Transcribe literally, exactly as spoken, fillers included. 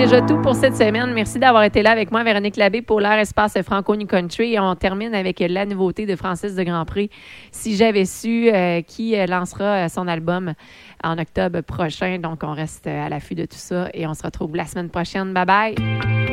déjà tout pour cette semaine. Merci d'avoir été là avec moi, Véronique Labbé, pour l'Air Espace Franco New Country. Et on termine avec la nouveauté de Francis de Grandpré, Si j'avais su, euh, qui euh, lancera euh, son album en octobre prochain. Donc, on reste à l'affût de tout ça et on se retrouve la semaine prochaine. Bye bye!